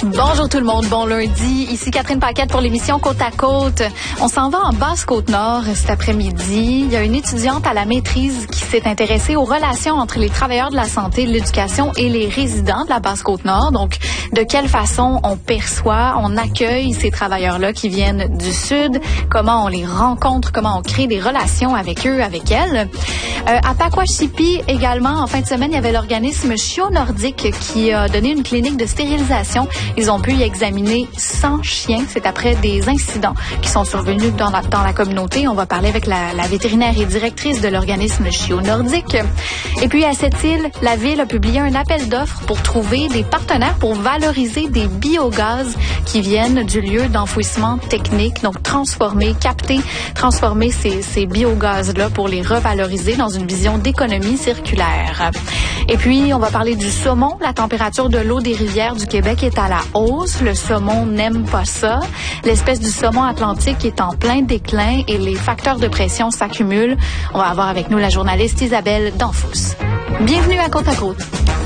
Bonjour tout le monde, bon lundi. Ici Catherine Paquette pour l'émission Côte à Côte. On s'en va en Basse-Côte-Nord cet après-midi. Il y a une étudiante à la maîtrise qui s'est intéressée aux relations entre les travailleurs de la santé, de l'éducation et les résidents de la Basse-Côte-Nord. Donc, de quelle façon on perçoit, on accueille ces travailleurs-là qui viennent du Sud, comment on les rencontre, comment on crée des relations avec eux, avec elles. À Pakwashipi également, en fin de semaine, il y avait l'organisme Chio Nordique qui a donné une clinique de stérilisation. Ils ont pu y examiner 100 chiens. C'est après des incidents qui sont survenus dans la communauté. On va parler avec la vétérinaire et directrice de l'organisme Chio Nordique. Et puis à cette île, la ville a publié un appel d'offres pour trouver des partenaires pour valoriser des biogaz qui viennent du lieu d'enfouissement technique. Donc transformer ces biogaz-là pour les revaloriser dans une vision d'économie circulaire. Et puis, on va parler du saumon. La température de l'eau des rivières du Québec est à la hausse. Le saumon n'aime pas ça. L'espèce du saumon atlantique est en plein déclin et les facteurs de pression s'accumulent. On va avoir avec nous la journaliste Isabelle Danfous. Bienvenue à Côte à Côte.